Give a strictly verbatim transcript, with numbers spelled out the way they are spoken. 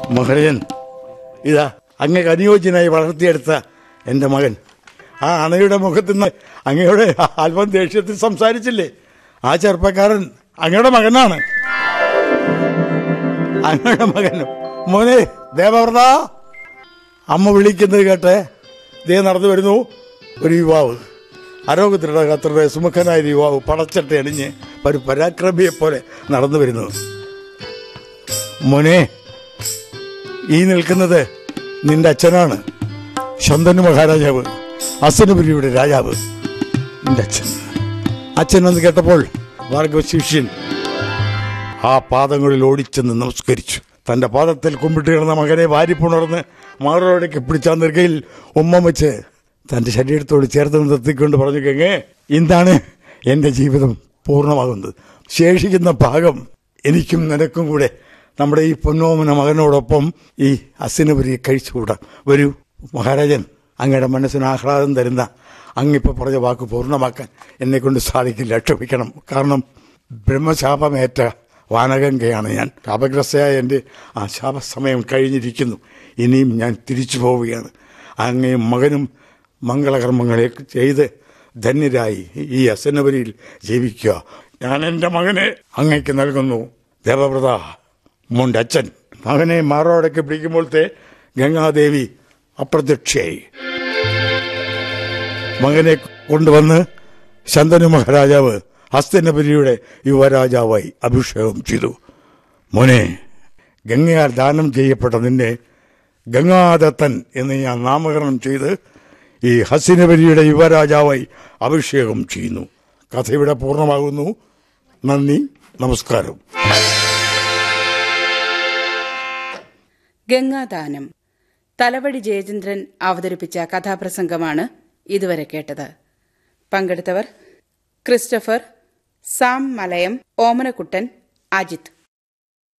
മഹരജൻ, ഇതാ അങ്ങക്ക് അനുയോജ്യനായി വളർത്തിയെടുത്ത എൻ്റെ മകൻ. ആ അണയുടെ മുഖത്ത് നിന്ന് അങ്ങയോട് അല്പം ദേഷ്യത്തിൽ സംസാരിച്ചില്ലേ, ആ ചെറുപ്പക്കാരൻ അങ്ങയുടെ മകനാണ്. അങ്ങയുടെ മകൻ. മോനെ ദേവവ്രത, അമ്മ വിളിക്കുന്നത് കേട്ടെ ദേ നടന്നു വരുന്നു ഒരു യുവാവ്. ആരോഗ്യത്തിലുള്ള കത്തറുടെ സുമുഖനായ യുവാവ് പടച്ചട്ട അണിഞ്ഞ് ഒരു പരാക്രമിയെ പോലെ നടന്നു വരുന്നു. മോനെ, ഈ നിൽക്കുന്നത് നിന്റെ അച്ഛനാണ്, ശന്തനു മഹാരാജാവ്, അസനപുരിയുടെ രാജാവ്. നിന്റെ അച്ഛൻ. അച്ഛൻ എന്ന് കേട്ടപ്പോൾ ഭാർഗവ ശിഷ്യൻ ആ പാദങ്ങളിൽ ഓടിച്ചെന്ന് നമസ്കരിച്ചു. തന്റെ പാദത്തിൽ കുമ്പിട്ട് കിടന്ന മകനെ വാരിപ്പുണർന്ന് മാറോടേക്ക് പിടിച്ച നെറുകയിൽ ഉമ്മ വെച്ച് തന്റെ ശരീരത്തോട് ചേർത്ത് നിർത്തിക്കൊണ്ട് പറഞ്ഞു, കെങ്ങേ, ഇന്നാണ് എൻ്റെ ജീവിതം പൂർണ്ണമാകുന്നത്. ശേഷിക്കുന്ന ഭാഗം എനിക്കും നിനക്കും കൂടെ നമ്മുടെ ഈ പൊന്നോമന മകനോടൊപ്പം ഈ അസിനപുരി കഴിച്ചുകൂടാം. വരൂ മഹാരാജൻ, അങ്ങയുടെ മനസ്സിന് ആഹ്ലാദം തരുന്ന അങ്ങിപ്പോൾ പറഞ്ഞ വാക്ക് പൂർണ്ണമാക്കാൻ എന്നെക്കൊണ്ട് സാധിക്കില്ല, ക്ഷമിക്കണം. കാരണം ബ്രഹ്മശാപമേറ്റ വാനഗംഗയാണ് ഞാൻ. ശാപഗ്രസ്തയായ എൻ്റെ ആ ശാപസമയം കഴിഞ്ഞിരിക്കുന്നു. ഇനിയും ഞാൻ തിരിച്ചു പോവുകയാണ്. അങ്ങയും മകനും മംഗളകർമ്മങ്ങളെ ചെയ്ത് ധന്യരായി ഈ അസനപുരിയിൽ ജീവിക്കുക. ഞാൻ എൻ്റെ മകനെ അങ്ങയ്ക്ക് നൽകുന്നു. ദേവവ്രത, മോൻ്റെ അച്ഛൻ. മകനെ മാറോടൊക്കെ പിടിക്കുമ്പോഴത്തെ ഗംഗാദേവി അപ്രത്യക്ഷയായി. മകനെ കൊണ്ടുവന്ന് ശന്തനു മഹാരാജാവ് ഹസ്തനപുരിയുടെ യുവരാജാവായി അഭിഷേകം ചെയ്തു. മോനെ, ഗംഗയാൽ ദാനം ചെയ്യപ്പെട്ട നിന്നെ ഗംഗാദത്തൻ എന്ന് ഞാൻ നാമകരണം ചെയ്ത് ഈ ഹസ്തനപുരിയുടെ യുവരാജാവായി അഭിഷേകം ചെയ്യുന്നു. കഥ ഇവിടെ പൂർണ്ണമാകുന്നു. നന്ദി, നമസ്കാരം. ഗംഗാദാനം. തലവടി ജയചന്ദ്രൻ അവതരിപ്പിച്ച കഥാപ്രസംഗമാണ് ഇതുവരെ കേട്ടത്. പങ്കെടുത്തവർ ക്രിസ്റ്റഫർ, സാം മലയം, ഓമനക്കുട്ടൻ, അജിത്.